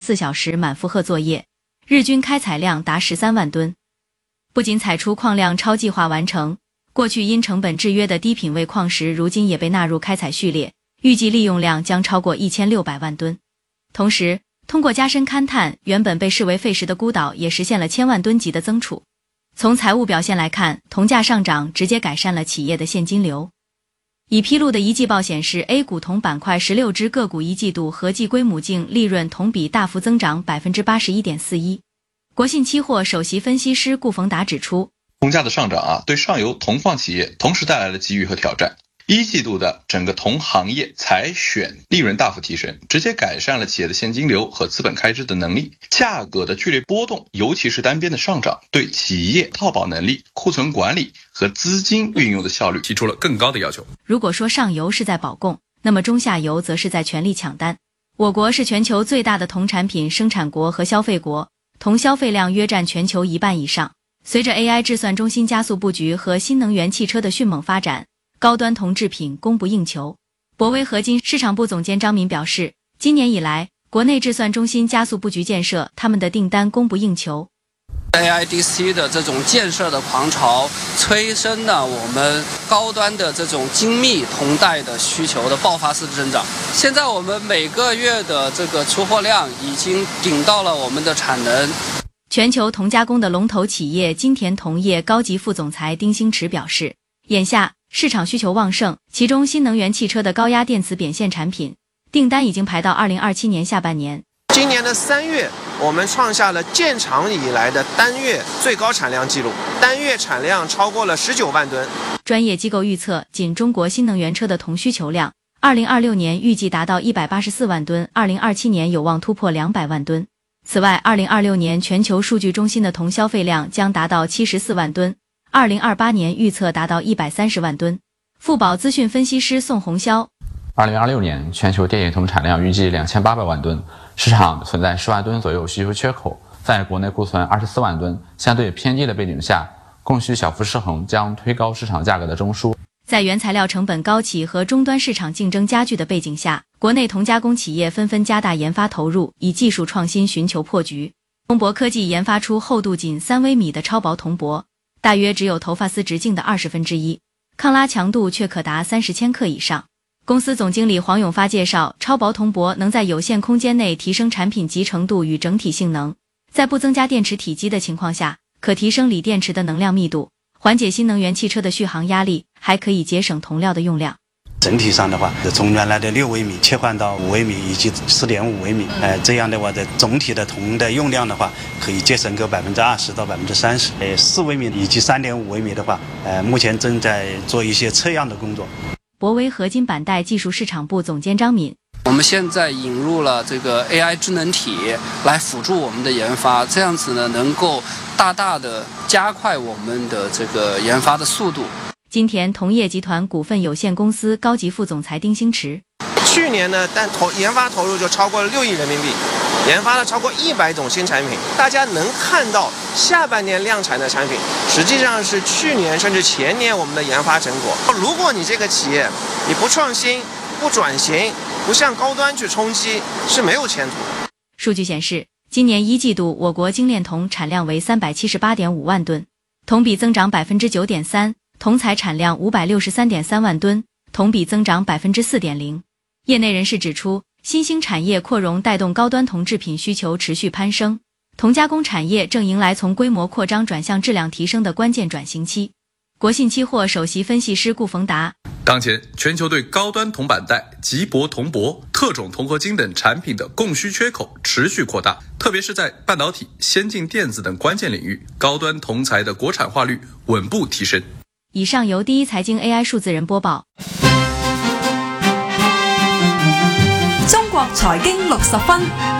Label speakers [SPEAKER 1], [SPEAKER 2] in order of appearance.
[SPEAKER 1] 24小时满负荷作业，日均开采量达13万吨。不仅采出矿量超计划完成，过去因成本制约的低品位矿石如今也被纳入开采序列，预计利用量将超过1600万吨。同时，通过加深勘探，原本被视为废石的孤岛也实现了1000万吨级的增储。从财务表现来看，铜价上涨直接改善了企业的现金流。已披露的一季报显示 ，A 股铜板块16只个股一季度合计归母净利润同比大幅增长 81.41%。国信期货首席分析师顾逢达指出，
[SPEAKER 2] 铜价的上涨对上游铜矿企业同时带来了机遇和挑战。一季度的整个铜行业采选利润大幅提升，直接改善了企业的现金流和资本开支的能力。价格的剧烈波动，尤其是单边的上涨，对企业套保能力、库存管理和资金运用的效率提出了更高的要求。
[SPEAKER 1] 如果说上游是在保供，那么中下游则是在全力抢单。我国是全球最大的铜产品生产国和消费国，铜消费量约占全球1半以上。随着 AI 制算中心加速布局和新能源汽车的迅猛发展，高端铜制品供不应求。博威合金市场部总监张民表示，今年以来，国内制算中心加速布局建设，他们的订单供不应求。
[SPEAKER 3] AIDC 的这种建设的狂潮，催生了我们高端的这种精密铜带的需求的爆发式增长。现在我们每个月的这个出货量已经顶到了我们的产能。
[SPEAKER 1] 全球铜加工的龙头企业金田铜业高级副总裁丁兴池表示，眼下市场需求旺盛，其中新能源汽车的高压电磁扁线产品订单已经排到2027年下半年。
[SPEAKER 4] 今年的3月，我们创下了建厂以来的单月最高产量记录，单月产量超过了19万吨。
[SPEAKER 1] 专业机构预测，仅中国新能源车的铜需求量2026年预计达到184万吨，2027年有望突破200万吨。此外，2026年全球数据中心的铜消费量将达到74万吨，2028年预测达到130万吨。富宝资讯分析师宋红霄
[SPEAKER 5] ，2026年全球电解铜产量预计2800万吨，市场存在10万吨左右需求缺口，在国内库存24万吨相对偏低的背景下，供需小幅失衡将推高市场价格的中枢。
[SPEAKER 1] 在原材料成本高企和终端市场竞争加剧的背景下，国内铜加工企业纷纷加大研发投入，以技术创新寻求破局。中博科技研发出厚度仅3微米的超薄铜箔，大约只有头发丝直径的1/20，抗拉强度却可达30千克以上。公司总经理黄永发介绍，超薄铜箔能在有限空间内提升产品集成度与整体性能，在不增加电池体积的情况下，可提升锂电池的能量密度，缓解新能源汽车的续航压力，还可以节省铜料的用量。
[SPEAKER 6] 整体上的话，从原来的6微米切换到5微米以及4.5微米，这样的话的总体的铜的用量的话，可以节省个20%到30%。4微米以及3.5微米的话，目前正在做一些测样的工作。
[SPEAKER 1] 博威合金板带技术市场部总监张敏，
[SPEAKER 3] 我们现在引入了这个 AI 智能体来辅助我们的研发，这样子呢，能够大大的加快我们的这个研发的速度。
[SPEAKER 1] 金田铜业集团股份有限公司高级副总裁丁兴池，
[SPEAKER 4] 去年呢，研发投入就超过了6亿人民币，研发了超过100种新产品。大家能看到下半年量产的产品，实际上是去年甚至前年我们的研发成果。如果你这个企业你不创新、不转型、不向高端去冲击，是没有前途的。
[SPEAKER 1] 数据显示，今年1季度我国精炼铜产量为378.5万吨，同比增长 9.3%。铜材产量563.3万吨，同比增长 4.0%。业内人士指出，新兴产业扩容带动高端铜制品需求持续攀升，铜加工产业正迎来从规模扩张转向质量提升的关键转型期。国信期货首席分析师顾逢达，
[SPEAKER 2] 当前全球对高端铜板带、极薄铜箔、特种铜合金等产品的供需缺口持续扩大，特别是在半导体、先进电子等关键领域，高端铜材的国产化率稳步提升。
[SPEAKER 1] 以上由第一财经 AI 数字人播报。
[SPEAKER 7] 中国财经60分。